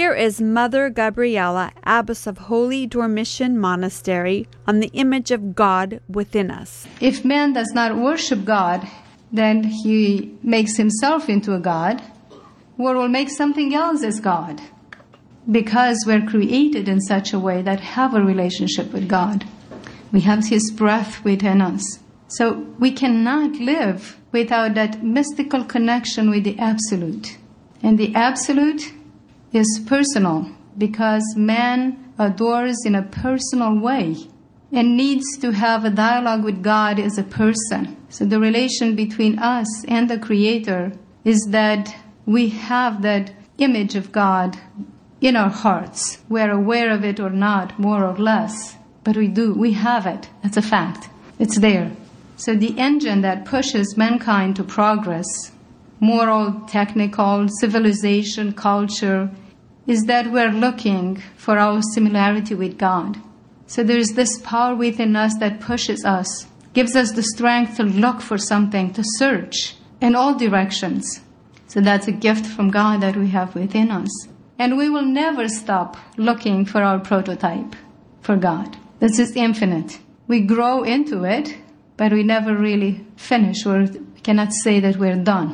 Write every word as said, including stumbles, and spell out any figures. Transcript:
Here is Mother Gabriela, Abbess of Holy Dormition Monastery, on the image of God within us. If man does not worship God, then he makes himself into a god, or will make something else as God, because we're created in such a way that have a relationship with God. We have His breath within us. So we cannot live without that mystical connection with the Absolute. And the Absolute is personal, because man adores in a personal way and needs to have a dialogue with God as a person. So the relation between us and the Creator is that we have that image of God in our hearts. We're aware of it or not, more or less, but we do. We have it. That's a fact. It's there. So the engine that pushes mankind to progress, moral, technical, civilization, culture, is that we're looking for our similarity with God. So there's this power within us that pushes us, gives us the strength to look for something, to search in all directions. So that's a gift from God that we have within us. And we will never stop looking for our prototype, for God. This is infinite. We grow into it, but we never really finish, or cannot say that we're done.